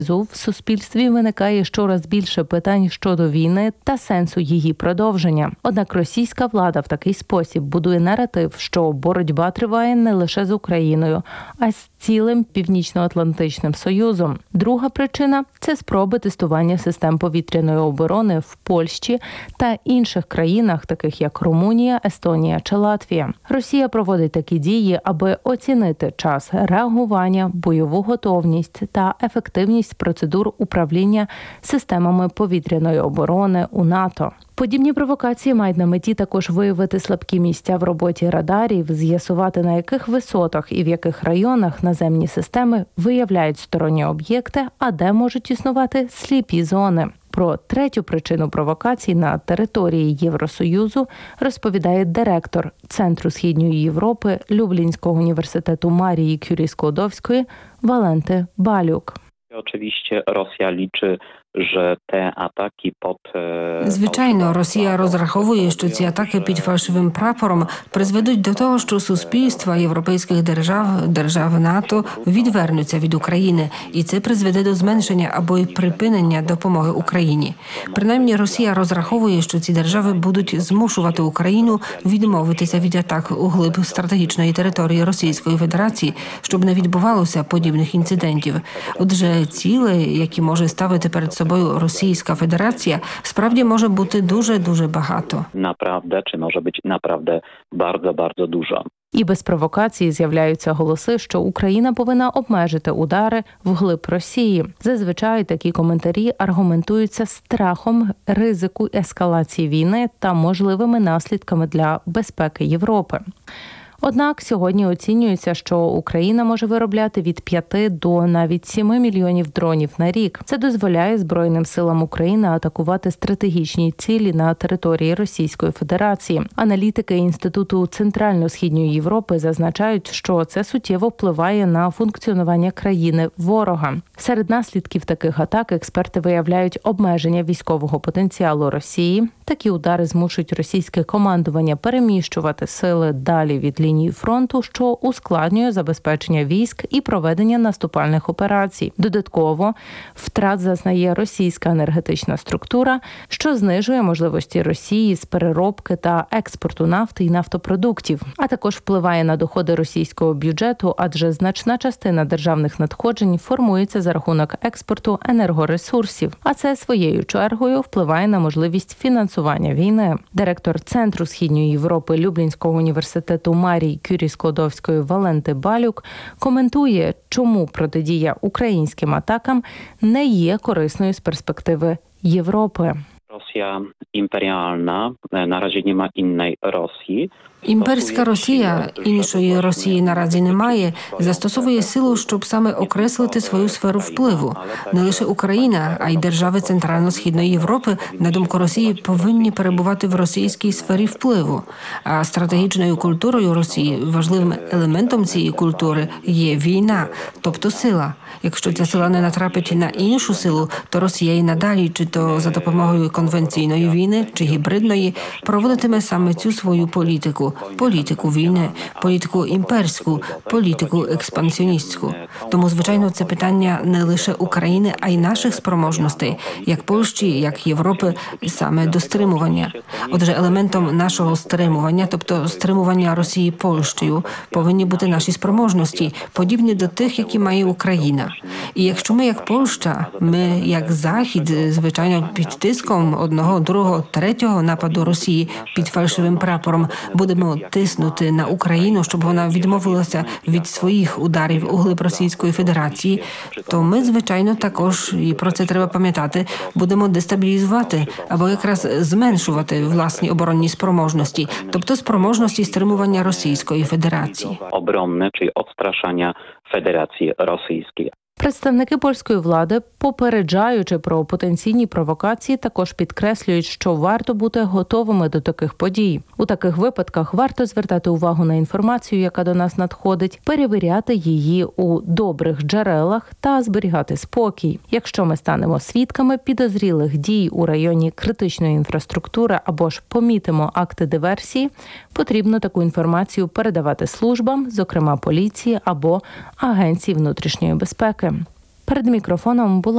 В суспільстві виникає щораз більше питань щодо війни та сенсу її продовження. Однак російська влада в такий спосіб будує наратив, що боротьба триває не лише з Україною, а з цілим Північно-Атлантичним Союзом. Друга причина – це спроби тестування систем повітряної оборони в Польщі та інших країнах, таких як Румунія, Естонія чи Латвія. Росія проводить такі дії, аби оцінити час реагування, бойову готовність та ефективність процедур управління системами повітряної оборони у НАТО. Подібні провокації мають на меті також виявити слабкі місця в роботі радарів, з'ясувати, на яких висотах і в яких районах наземні системи виявляють сторонні об'єкти, а де можуть існувати сліпі зони. Про третю причину провокацій на території Євросоюзу розповідає директор Центру Східної Європи Люблінського університету Марії Кюрі-Складовської Валенти Балюк. Oczywiście Rosja liczy, że te ataki pod... Звичайно, Росія розраховує, що ці атаки під фальшивим прапором призведуть до того, що суспільства європейських держав НАТО відвернуться від України, і це призведе до зменшення або й припинення допомоги Україні. Принаймні, Росія розраховує, що ці держави будуть змушувати Україну відмовитися від атак у глиб стратегічної території Російської Федерації, щоб не відбувалося подібних інцидентів. Отже, цілі, які може ставити перед собою Російська Федерація, справді може бути дуже багато. Naprawdę, czy może być naprawdę bardzo dużo. І без провокації з'являються голоси, що Україна повинна обмежити удари вглиб Росії. Зазвичай такі коментарі аргументуються страхом ризику ескалації війни та можливими наслідками для безпеки Європи. Однак сьогодні оцінюється, що Україна може виробляти від 5 до навіть 7 мільйонів дронів на рік. Це дозволяє Збройним силам України атакувати стратегічні цілі на території Російської Федерації. Аналітики Інституту Центрально-Східної Європи зазначають, що це суттєво впливає на функціонування країни-ворога. Серед наслідків таких атак експерти виявляють обмеження військового потенціалу Росії. Такі удари змушують російське командування переміщувати сили далі від лінії фронту, що ускладнює забезпечення військ і проведення наступальних операцій. Додатково, втрат зазнає російська енергетична структура, що знижує можливості Росії з переробки та експорту нафти і нафтопродуктів, а також впливає на доходи російського бюджету, адже значна частина державних надходжень формується за рахунок експорту енергоресурсів, а це своєю чергою впливає на можливість фінансування війни. Директор Центру Східної Європи Люблінського університету Марії Кюрі-Складовської Валенти Балюк коментує, чому протидія українським атакам не є корисною з перспективи Європи. Rosja imperialna, na razie nie ma innej Rosji. Імперська Росія, іншої Росії наразі немає, застосовує силу, щоб саме окреслити свою сферу впливу. Не лише Україна, а й держави Центрально-Східної Європи, на думку Росії, повинні перебувати в російській сфері впливу. А стратегічною культурою Росії, важливим елементом цієї культури, є війна, тобто сила. Якщо ця сила не натрапить на іншу силу, то Росія і надалі, чи то за допомогою конвенційної війни, чи гібридної, проводитиме саме цю свою політику. Політику війни, політику імперську, політику експансіоністську. Тому, звичайно, це питання не лише України, а й наших спроможностей, як Польщі, як Європи, саме до стримування. Отже, елементом нашого стримування, тобто стримування Росії Польщею, повинні бути наші спроможності, подібні до тих, які має Україна. І якщо ми, як Польща, ми, як Захід, звичайно, під тиском одного, другого, третього нападу Росії під фальшивим прапором, будемо тиснути на Україну, щоб вона відмовилася від своїх ударів у глиб Російської Федерації, то ми, звичайно, також, і про це треба пам'ятати, будемо дестабілізувати або якраз зменшувати власні оборонні спроможності, тобто спроможності стримування Російської Федерації. Оборонне чи odstraszania Федерації Російської. Представники польської влади, попереджаючи про потенційні провокації, також підкреслюють, що варто бути готовими до таких подій. У таких випадках варто звертати увагу на інформацію, яка до нас надходить, перевіряти її у добрих джерелах та зберігати спокій. Якщо ми станемо свідками підозрілих дій у районі критичної інфраструктури або ж помітимо акти диверсії, потрібно таку інформацію передавати службам, зокрема поліції або агенції внутрішньої безпеки. Перед мікрофоном була